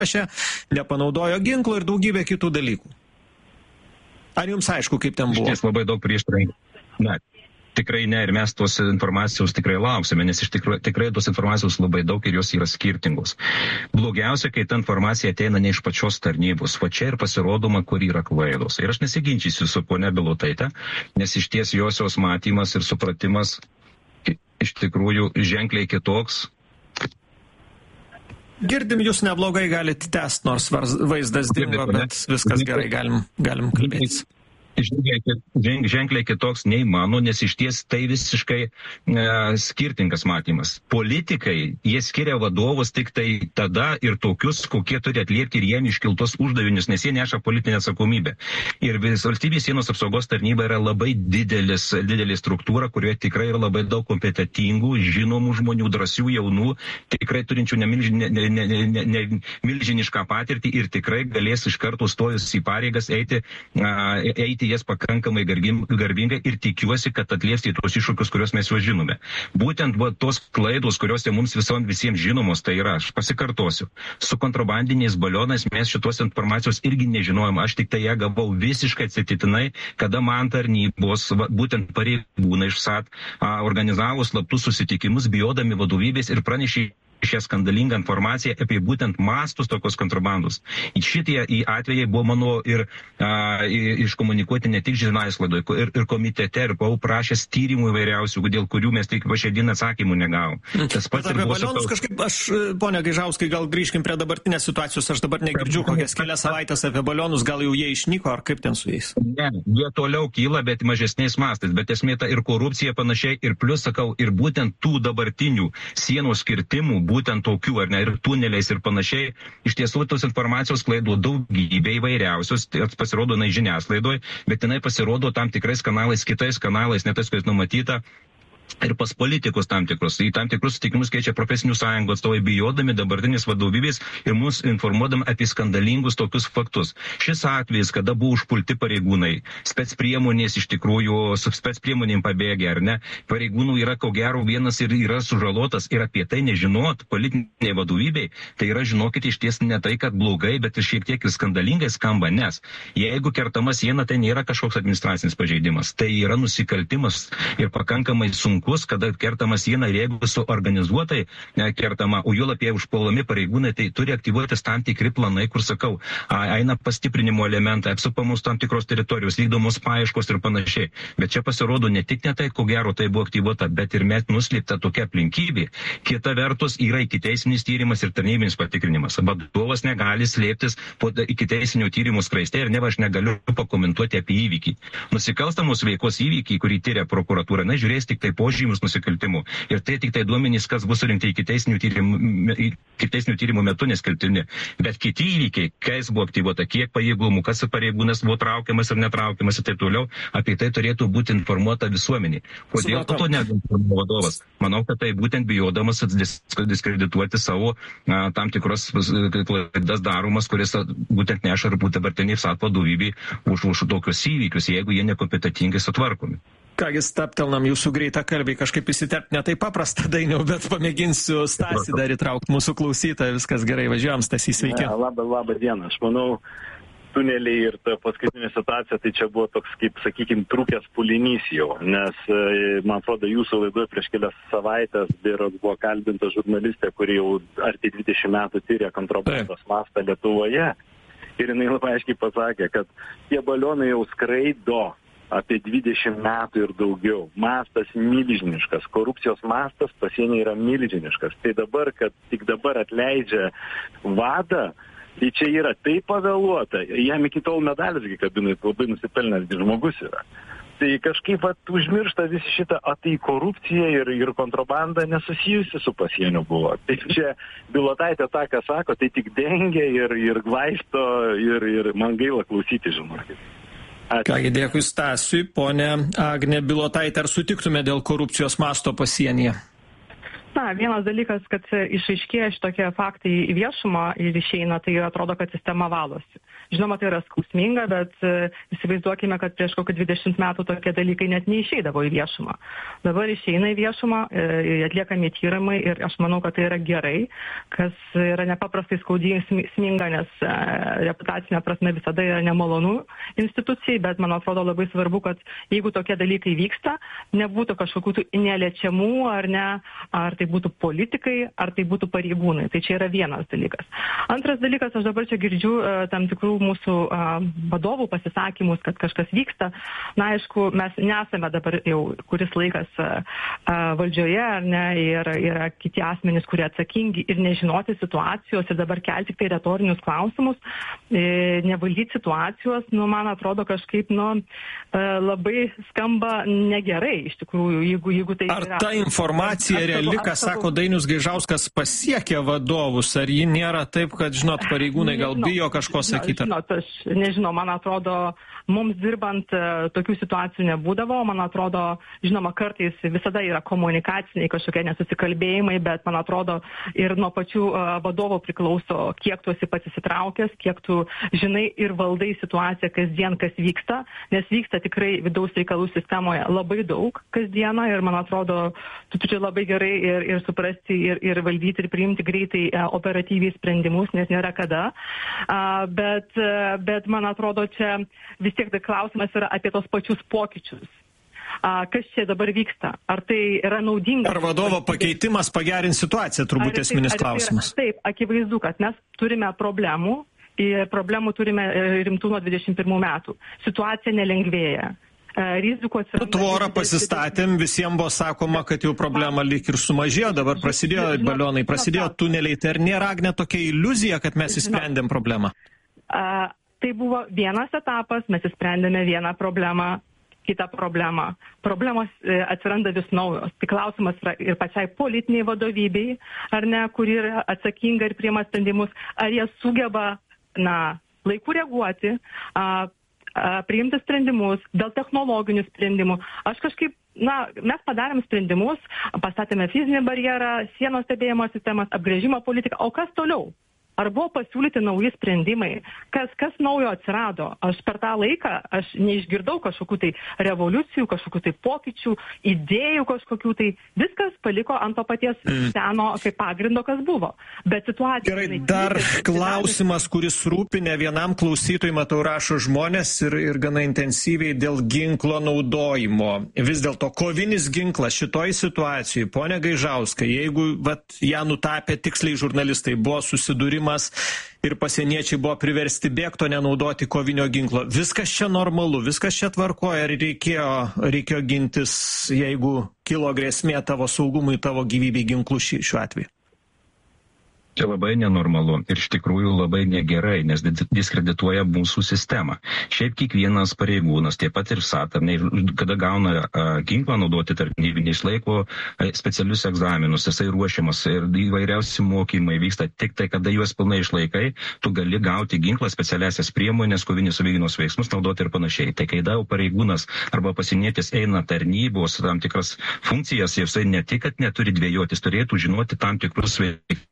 nepasirašė, nepanaudojo ginklo ir daugybė kitų dalykų. Ar jums aišku, kaip ten buvo? Iš ties labai daug prieštaravimų. Ne, tikrai ne, ir mes tos informacijos tikrai lauksime, nes iš tikrųjų tikrai tos informacijos labai daug ir jos yra skirtingos. Blogiausia, kai ta informacija ateina ne iš pačios tarnybos, o čia ir pasirodoma, kur yra klaidos. Ir aš nesiginčysiu su ponia Bilotaite, nes iš ties josios matymas ir supratimas iš tikrųjų ženkliai kitoks. Girdim, jūs neblogai galite tęsti, nors vaizdas dingo, bet viskas gerai, galim kalbėtis. Ženkliai kitoks nei mano, nes iš ties tai visiškai skirtingas matymas. Politikai, jie skiria vadovus tik tai tada ir tokius, kokie turi atliepti ir jiem iškiltos uždavinius, nes jie neša politinę atsakomybę. Ir valstybės sienos apsaugos tarnyba yra labai didelė struktūra, kurioje tikrai yra labai daug kompetentingų, žinomų žmonių, drąsių jaunų, tikrai turinčių milžinišką patirtį ir tikrai galės iš karto stojus į pareigas eiti jas pakankamai garbingai ir tikiuosi, kad atlieps į tos iššūkius, kuriuos mes jau žinome. Būtent tos klaidos, kurios mums visiems žinomos, tai yra, aš pasikartosiu, su kontrabandiniais balionais mes šitos informacijos irgi nežinojom, aš tik tai ją gavau visiškai atsitiktinai, kada man tarnybos, būtent pareigūnai iš SAT, organizavo slaptus susitikimus, bijodami vadovybės ir pranešė šią skandalingą informaciją apie būtent mastus tokios kontrabandos. Šitie atvejai buvo mano ir iškomunikuoti ne tik žiniasklaidoje, ir komitete, ir buvau prašęs tyrimų įvairiausių, dėl kurių mes tik šią dieną atsakymų negavom. Tas pats apie balionus kažkaip, ponia Gaižauskai, gal grįžkim prie dabartinės situacijos, aš dabar negirdžiu kokias kelias savaitės apie balionus, gal jau jie išnyko, ar kaip ten su jais? Ne, jie toliau kyla, bet mažesniais mastais, bet esmė ta ir korupcija panašiai, ir plus, sakau, ir būtent tų dabartinių sienos kirtimų, būtent tokių, ar ne, ir tuneliais ir panašiai. Iš tiesų, tos informacijos klaidų daugybė įvairiausios, pasirodo žiniasklaidoje, bet jinai pasirodo tam tikrais kanalais, kitais kanalais, ne tas, kas numatyta. Ir pas politikus tam tikrus. Į tam tikrus sutikimus keičia profesinių sąjungų atstovai, bijodami dabartinės vadovybės ir mus informuodami apie skandalingus tokius faktus. Šis atvejis, kada buvo užpulti pareigūnai, specpriemonės iš tikrųjų, su specpriemonėm pabėgė, ar ne, pareigūnų yra ko gero vienas ir yra sužalotas ir apie tai nežinot politiniai vadovybei, tai yra, žinokite, iš ties ne tai, kad blogai, bet ir šiek tiek ir skandalingai skamba, nes jeigu kertama siena, tai nėra kažkoks administracinis pažeidimas, tai yra nusikaltimas ir pakankamai sunkus, kada kertama siena ir jeigu suorganizuotai kertama, o juolab jie užpuolami pareigūnai, tai turi aktyvuotis tam tikri planai, kur, sakau, eina pastiprinimo elementai, apsupamos tam tikros teritorijos, vykdomos paieškos ir panašiai. Bet čia pasirodo ne tik ne tai, ko gero tai buvo aktyvuota, bet ir met nuslėpta tokia aplinkybė. Kita vertus yra ikiteisminis tyrimas ir tarnybinis patikrinimas. Vadovas negali slėptis po ikiteisminio tyrimų skraiste ir neva aš negaliu pakomentuoti apie įvykį. Nusikalstamos veikos įvykį, kurį tyria prokuratūra, žiūrės tik tai požymius nusikaltimų. Ir tai tik tai duomenys, kas bus surinkti ikiteisminių tyrimų metu neskelbtini. Bet kiti įvykiai, kas buvo aktyvuota, kiek pajėgumų, kas pareigūnas buvo traukiamas ar netraukiamas ir taip toliau, apie tai turėtų būti informuota visuomenė. Kodėl to neinformuoja vadovas? Manau, kad tai būtent bijodamas diskredituoti savo tam tikros klaidas daromas, kuris būtent neša ir būtent dabartiniai SAT vadovybei už tokius įvykius, jeigu jie nekompetentingai sutvarkomi. Kągi, staptelnam jūsų greitą kalbį, kažkaip įsiterpti ne taip paprasta, Dainiau, bet pamėginsiu Stasį dar įtraukti mūsų klausytoją, viskas gerai, važiuojam, Stasį, sveiki. Labą dieną, aš manau, tuneliai ir ta paskutinė situacija, tai čia buvo toks, kaip, sakykime, trūkęs pulinys jau, nes, man atrodo, jūsų laidoje prieš kelias savaitės buvo kalbinta žurnalistė, kuri jau arti 20 metų tyrė kontrabandos mastą Lietuvoje, ir jinai labai aiškiai pasakė, kad tie balionai jau skraido apie 20 metų ir daugiau. Mastas milžiniškas, korupcijos mastas pasienyje yra milžiniškas. Tai dabar, kad tik dabar atleidžia vadą, tai čia yra taip pavėluota. Jam iki tol medalis kabinai, labai nusipelnęs žmogus yra. Tai kažkaip užmiršta visi šitą, tai korupcija ir kontrabanda nesusijusi su pasieniu buvo. Tai čia Bilotaitė tą, ką sako, tai tik dengia ir glaisto ir man gaila klausyti, žinokit. Kągi, dėkui Stasiui. Pone Agne Bilotaitė, ar sutiktume dėl korupcijos masto pasienyje? Na, vienas dalykas, kad išaiškėja šitokie faktai į viešumą ir išeina, tai atrodo, kad sistema valosi. Žinoma, tai yra skausminga, bet įsivaizduokime, kad prieš kokį 20 metų tokie dalykai net neišeidavo į viešumą. Dabar išeina į viešumą, atliekami tyrimai ir aš manau, kad tai yra gerai, kas yra nepaprastai skausminga, nes reputacinė prasme visada yra nemalonu institucijai, bet man atrodo labai svarbu, kad jeigu tokie dalykai vyksta, nebūtų kažkokių tų neliečiamų ar ne, ar tai būtų politikai, ar tai būtų pareigūnai. Tai čia yra vienas dalykas. Antras dalykas, aš dabar čia girdžiu tam tikrų mūsų vadovų pasisakymus, kad kažkas vyksta. Na, aišku, mes nesame dabar jau kuris laikas valdžioje, ar ne, ir yra kiti asmenys, kurie atsakingi ir nežinoti situacijos ir dabar kelti tik tai retorinius klausimus, nevaldyti situacijos, man atrodo kažkaip, labai skamba negerai, iš tikrųjų, jeigu tai ar yra. Ta informacija reali, ką sako Dainius Gaižauskas, pasiekia vadovus, ar ji nėra taip, kad, žinot, pareigūnai gal bijo kažko sakyti? Žinot, aš nežinau, man atrodo, mums dirbant tokių situacijų nebūdavo, man atrodo, žinoma, kartais visada yra komunikaciniai kažkokie nesusikalbėjimai, bet man atrodo ir nuo pačių vadovų priklauso, kiek tu esi pats įsitraukęs, kiek tu žinai ir valdai situaciją kasdien, kas vyksta, nes vyksta tikrai vidaus reikalų sistemoje labai daug kasdieną ir man atrodo, tu turi labai gerai ir suprasti ir valdyti ir priimti greitai operatyviai sprendimus, nes nėra kada. Bet man atrodo, čia vis tiek klausimas yra apie tos pačius pokyčius. Kas čia dabar vyksta? Ar tai yra naudinga? Ar vadovo pakeitimas pagerins situaciją, turbūt esminis klausimas. Taip, akivaizdu, kad mes turime problemų ir problemų turime rimtų nuo 21 metų. Situacija nelengvėja. Rizikos. Tvorą pasistatėm, visiems buvo sakoma, kad jau problema lyg ir sumažėjo, dabar prasidėjo balionai, prasidėjo tuneliai. Tai ar nėra, Agne, tokia iliuzija, kad mes įsprendėm problemą? Tai buvo vienas etapas, mes įsprendėme vieną problemą, kitą problemą. Problemos atsiranda vis naujos. Tai klausimas yra ir pačiai politiniai vadovybei, ar ne, kuri yra atsakinga ir priima sprendimus, ar jie sugeba, laiku reaguoti, priimti sprendimus dėl technologinių sprendimų. Aš kažkaip, mes padarėm sprendimus, pastatėme fizinį barjerą, sienos stebėjimo sistemas, apgręžimo politiką, o kas toliau? Ar buvo pasiūlyti nauji sprendimai? Kas naujo atsirado? Aš per tą laiką, aš neišgirdau kažkokių tai revoliucijų, kažkokių tai pokyčių, idėjų kažkokių tai. Viskas paliko ant to paties seno kaip pagrindo, kas buvo. Bet situacija... Gerai, dar klausimas, kuris rūpi ne vienam klausytojui, matau, rašo žmonės ir gana intensyviai dėl ginklo naudojimo. Vis dėlto kovinis ginklas šitoj situacijai, ponia Gaižauskai, jeigu ją nutapė tiksliai žurnalistai, buvo susidūrimas ir pasieniečiai buvo priversti bėgti, o nenaudoti kovinio ginklo. Viskas čia normalu, viskas čia tvarkoja, ar reikėjo gintis, jeigu kilo grėsmė tavo saugumui, tavo gyvybei ginklų šiuo atveju? Čia labai nenormalu ir iš tikrųjų labai negerai, nes diskredituoja mūsų sistemą. Šiaip kiekvienas pareigūnas, taip pat ir satarnai, kada gauna ginklą naudoti tarnybinį, išlaiko specialius egzaminus, jisai ruošiamas ir įvairiausi mokymai vyksta, tik tai kada juos pilnai išlaikai, tu gali gauti ginklą, specialiasias priemonės, kovinės savigynos veiksmus naudoti ir panašiai. Tai kai jau pareigūnas arba pasienietis eina tarnybos tam tikras funkcijas, jisai ne tik, kad neturi dvejotis, turėtų žinoti tam tikrus veiksmus,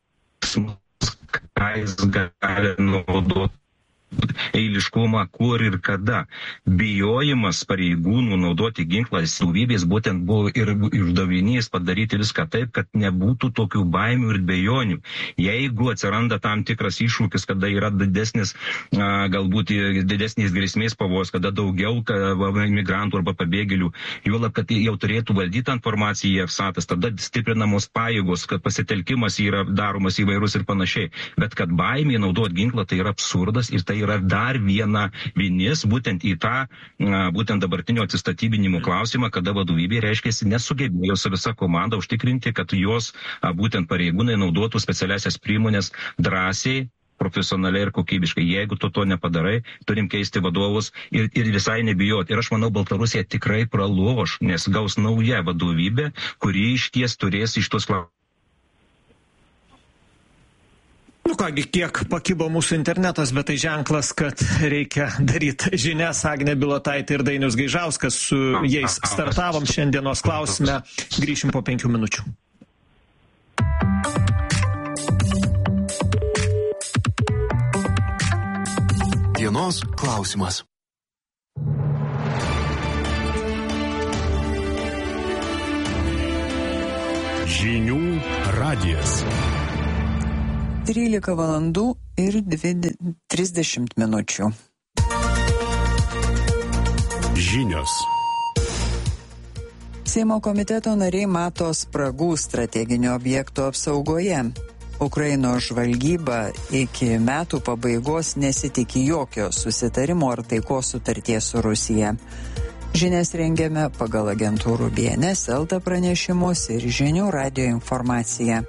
ką jis gali naudoti, eiliškumą, kur ir kada. Bijojimas pareigūnų naudoti ginklą gyvybės būtent buvo ir uždavinys padaryti viską taip, kad nebūtų tokių baimių ir dvejonių. Jeigu atsiranda tam tikras iššūkis, kada yra didesnis, galbūt didesnės grėsmės pavojus, kada daugiau imigrantų arba pabėgėlių, juolab, kad jau turėtų valdyti informaciją FSATas, tada stiprinamos pajėgos, kad pasitelkimas yra daromas įvairus ir panašiai. Bet kad baimė naudoti ginklą, tai yra absurdas ir tai yra dar viena vinis būtent į tą būtent dabartinio atsistatybinimo klausimą, kada vadovybė reiškiasi nesugebėjo su visa komanda užtikrinti, kad jos būtent pareigūnai naudotų specialiasias priemonės drąsiai, profesionaliai ir kokybiškai. Jeigu to nepadarai, turim keisti vadovus ir visai nebijoti. Ir aš manau, Baltarusija tikrai praloš, nes gaus nauja vadovybė, kuri išties turės iš tos klausimus. Kągi, kiek pakibo mūsų internetas, bet tai ženklas, kad reikia daryti žinias. Agnė Bilotaitė ir Dainius Gaižauskas, su jais startavom šiandienos klausime. Grįšim po 5 minučių. Dienos klausimas. Žinių radijas. 13 valandų ir 30 minučių. Žinios. Seimo komiteto nariai mato spragų strateginių objektų apsaugoje. Ukrainos žvalgyba iki metų pabaigos nesitikė jokio susitarimo ar taikos sutarties su Rusija. Žinias rengiame pagal agentūrų BNS, LT pranešimus ir Žinių radijo informaciją.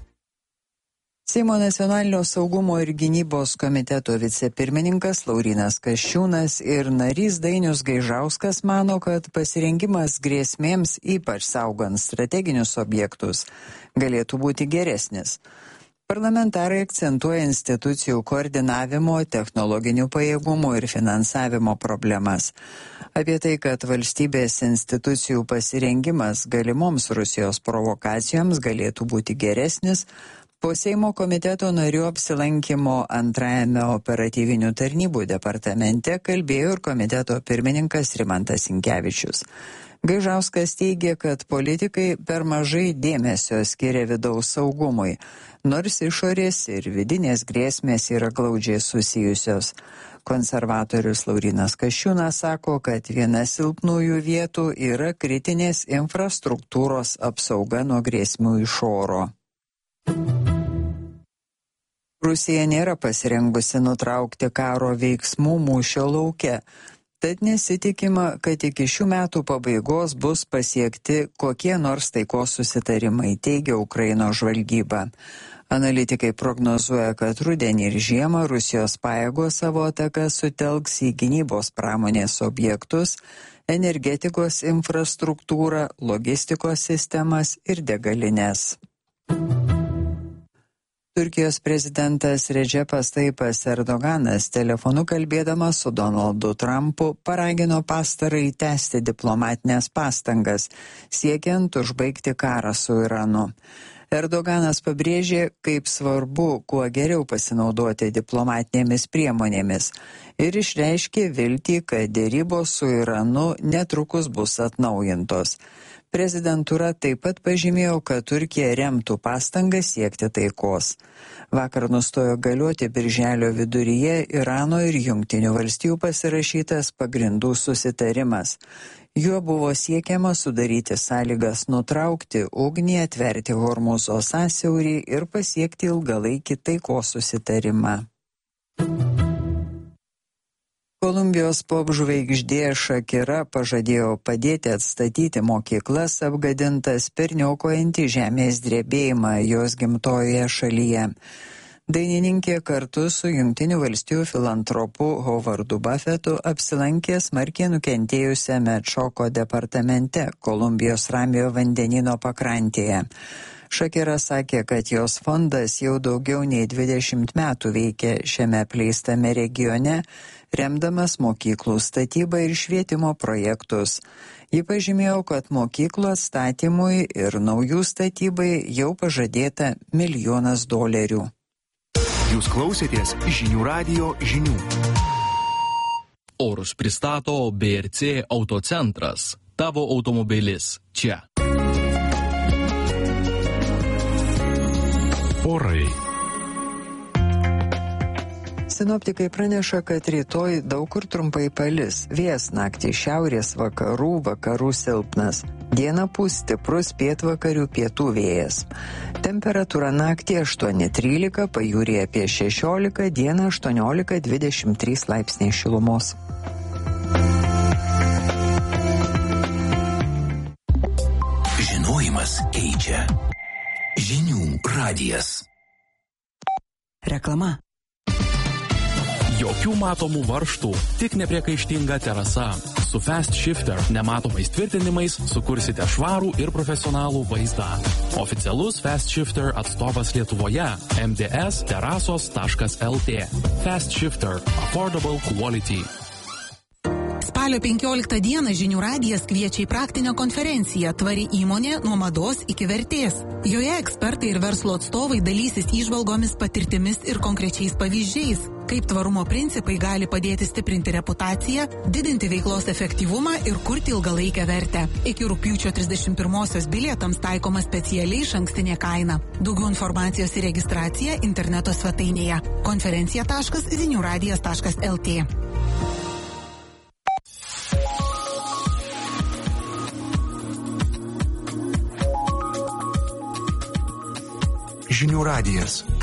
Seimo nacionalinio saugumo ir gynybos komiteto vicepirmininkas Laurynas Kasčiūnas ir narys Dainius Gaižauskas mano, kad pasirengimas grėsmėms, ypač saugant strateginius objektus, galėtų būti geresnis. Parlamentarai akcentuoja institucijų koordinavimo, technologinių pajėgumų ir finansavimo problemas. Apie tai, kad valstybės institucijų pasirengimas galimoms Rusijos provokacijoms galėtų būti geresnis, po Seimo komiteto narių apsilankimo antrajame operatyvinių tarnybų departamente kalbėjo ir komiteto pirmininkas Rimantas Sinkevičius. Gaižauskas teigia, kad politikai per mažai dėmesio skiria vidaus saugumui, nors išorės ir vidinės grėsmės yra glaudžiai susijusios. Konservatorius Laurynas Kasčiūnas sako, kad viena silpnųjų vietų yra kritinės infrastruktūros apsauga nuo grėsmių iš oro. Rusija nėra pasirengusi nutraukti karo veiksmų mūšio lauke. Tad nesitikima, kad iki šių metų pabaigos bus pasiekti kokie nors taikos susitarimai, teigia Ukrainos žvalgyba. Analitikai prognozuoja, kad rudenį ir žiemą Rusijos pajėgos savo ataką sutelks į gynybos pramonės objektus, energetikos infrastruktūrą, logistikos sistemas ir degalines. Turkijos prezidentas Redžepas Tayyipas Erdoganas telefonu kalbėdamas su Donaldu Trumpu paragino pastarąjį tęsti diplomatinės pastangas, siekiant užbaigti karą su Iranu. Erdoganas pabrėžė, kaip svarbu kuo geriau pasinaudoti diplomatinėmis priemonėmis ir išreiškė viltį, kad derybos su Iranu netrukus bus atnaujintos. Prezidentūra taip pat pažymėjo, kad Turkija remtų pastangas siekti taikos. Vakar nustojo galioti birželio viduryje Irano ir Jungtinių valstijų pasirašytas pagrindų susitarimas. Juo buvo siekiama sudaryti sąlygas nutraukti ugnį, atverti Hormuzo sąsiaurį ir pasiekti ilgalaikį taikos susitarimą. Kolumbijos popžvaigždė Shakira pažadėjo padėti atstatyti mokyklas apgadintas per niokojantį žemės drebėjimą jos gimtojoje šalyje. Dainininkė kartu su Jungtinių valstijų filantropu Howardu Buffettu apsilankė smarkiai nukentėjusiame Čoko departamente Kolumbijos Ramiojo vandenyno pakrantėje. Shakira sakė, kad jos fondas jau daugiau nei 20 metų veikia šiame apleistame regione, remdamas mokyklų statybą ir švietimo projektus. Ji pažymėjo, kad mokyklų atstatymui ir naujų statybai jau pažadėta $1 milijonas. Jūs klausėtės Žinių radijo žinių. Orus pristato BRC Autocentras. Tavo automobilis čia. Orai. Sinoptikai praneša, kad rytoj daug kur trumpai palis. Vėjas naktį šiaurės vakarų silpnas. Dieną pūs stiprus pietvakarių pietų vėjas. Temperatūra naktį 8-13, pajūryje apie 16, dieną 18-23 laipsniai šilumos. Žinojimas keičia. Žinių radijas. Reklama. Jokių matomų varžtų, tik nepriekaištinga terasa. Su Fast Shifter nematomais tvirtinimais sukursite švarų ir profesionalų vaizdą. Oficialus Fast Shifter atstovas Lietuvoje – mds-terasos.lt. Fast Shifter – affordable quality. Spalio 15 dieną Žinių radijas kviečia į praktinę konferenciją Tvari įmonė nuo mados iki vertės. Joje ekspertai ir verslo atstovai dalysis įžvalgomis, patirtimis ir konkrečiais pavyzdžiais, kaip tvarumo principai gali padėti stiprinti reputaciją, didinti veiklos efektyvumą ir kurti ilgalaikę vertę. Iki rugpjūčio 31-osios bilietams taikoma specialiai išankstinė kaina. Daugiau informacijos ir registracija interneto svetainėje konferencija.ziniuradijas.lt. Žinių radijas.